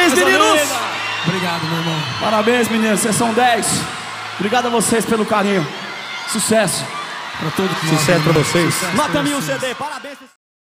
Parabéns, meninos! Obrigado, meu irmão. Parabéns, meninos, vocês são 10. Obrigado a vocês pelo carinho. Sucesso. Pra todos que Sucesso pra vocês. Sucesso Nota pra 1000 vocês. CD, parabéns.